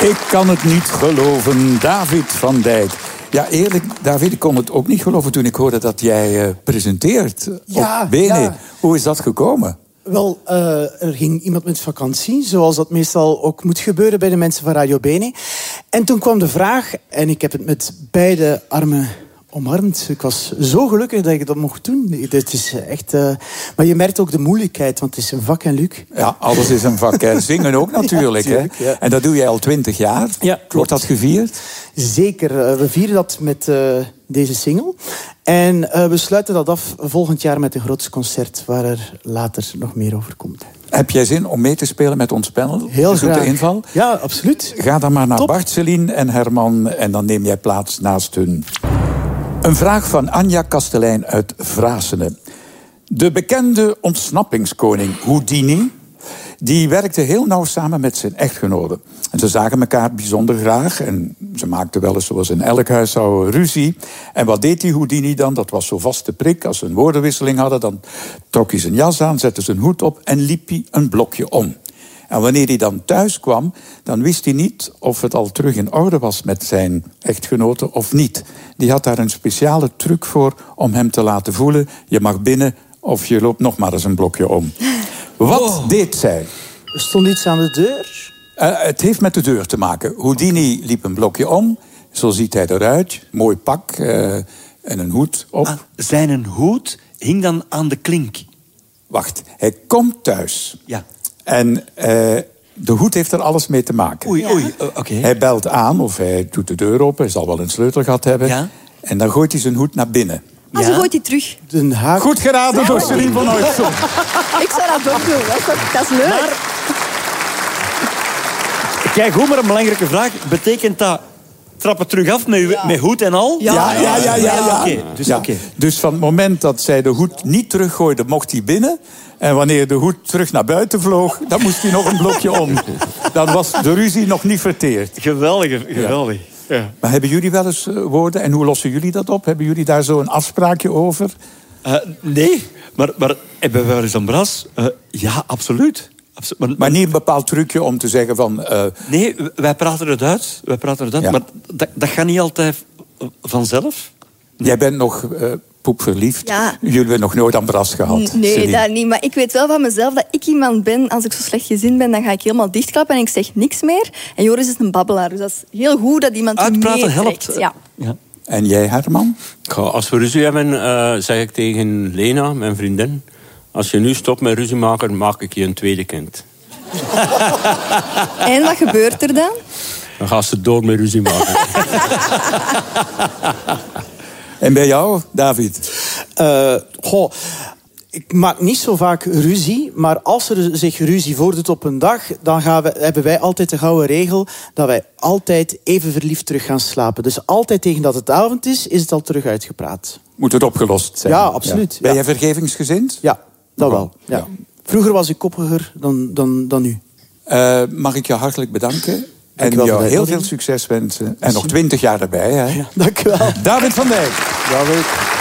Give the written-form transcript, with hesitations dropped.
Ik kan het niet geloven, David van Dijk. Ja, eerlijk, David, ik kon het ook niet geloven toen ik hoorde dat jij presenteert op BNE. Ja. Hoe is dat gekomen? Wel, er ging iemand met vakantie, zoals dat meestal ook moet gebeuren bij de mensen van Radio BNE. En toen kwam de vraag, en ik heb het met beide armen omarmd. Ik was zo gelukkig dat ik dat mocht doen. Het is echt, maar je merkt ook de moeilijkheid, want het is een vak, en Luc. Ja, alles is een vak. Hè. Zingen ook natuurlijk. Ja, tuurlijk, hè. Ja. En dat doe jij al 20 jaar. Ja, wordt dat gevierd? Zeker. We vieren dat met deze single. En we sluiten dat af volgend jaar met een groot concert waar er later nog meer over komt. Heb jij zin om mee te spelen met ons panel? Heel graag. De inval? Ja, absoluut. Ga dan maar naar Bart, Celine en Herman en dan neem jij plaats naast hun. Een vraag van Anja Kastelein uit Vrasene. De bekende ontsnappingskoning Houdini, die werkte heel nauw samen met zijn echtgenote. En ze zagen elkaar bijzonder graag en ze maakten wel eens, zoals in elk huishouden, ruzie. En wat deed die Houdini dan? Dat was zo vast de prik. Als ze een woordenwisseling hadden, dan trok hij zijn jas aan, zette zijn hoed op en liep hij een blokje om. En wanneer hij dan thuis kwam, dan wist hij niet of het al terug in orde was met zijn echtgenote of niet. Die had daar een speciale truc voor om hem te laten voelen: je mag binnen of je loopt nog maar eens een blokje om. Wat deed zij? Er stond iets aan de deur. Het heeft met de deur te maken. Houdini liep een blokje om. Zo ziet hij eruit. Mooi pak en een hoed op. Zijn hoed hing dan aan de klink. Wacht, hij komt thuis. Ja. En de hoed heeft er alles mee te maken. Oei, oké. Hij belt aan of hij doet de deur open. Hij zal wel een sleutel gehad hebben. Ja. En dan gooit hij zijn hoed naar binnen. Ah, zo gooit hij terug. Goed geraden door Celine van Oudson. Ik zou dat ook doen. Dat is leuk. Maar... Kijk, goed, maar een belangrijke vraag. Betekent dat trappen terug af met hoed en al? Ja. Oké. Dus van het moment dat zij de hoed niet teruggooide, mocht hij binnen. En wanneer de hoed terug naar buiten vloog, dan moest hij nog een blokje om. Dan was de ruzie nog niet verteerd. Geweldig. Ja. Maar hebben jullie wel eens woorden en hoe lossen jullie dat op? Hebben jullie daar zo een afspraakje over? Nee, maar hebben we wel eens een bras? Ja, absoluut. Maar niet een bepaald trucje om te zeggen van... Nee, wij praten het uit. Ja. Maar dat gaat niet altijd vanzelf. Jij bent nog poepverliefd. Ja. Jullie hebben nog nooit een bras gehad. Nee, Celine. dat niet. Maar ik weet wel van mezelf dat ik iemand ben... Als ik zo slecht gezind ben, dan ga ik helemaal dichtklappen en ik zeg niks meer. En Joris is een babbelaar. Dus dat is heel goed dat iemand uitpraten helpt. Ja. En jij, Herman? Als we ruzie hebben, zeg ik tegen Lena, mijn vriendin... Als je nu stopt met ruzie maken, maak ik je een tweede kind. En wat gebeurt er dan? Dan gaat ze dood met ruzie maken. En bij jou, David? Ik maak niet zo vaak ruzie, maar als er zich ruzie voordoet op een dag, dan hebben wij altijd de gouden regel dat wij altijd even verliefd terug gaan slapen. Dus altijd tegen dat het avond is het al terug uitgepraat. Moet het opgelost zijn? Ja, absoluut. Ja. Ben jij vergevingsgezind? Ja, dat wel. Ja. Vroeger was ik koppiger dan nu. Mag ik je hartelijk bedanken? En jou heel veel succes wensen. En nog 20 jaar erbij. Hè? Ja, dank u wel. David van Dijk. David.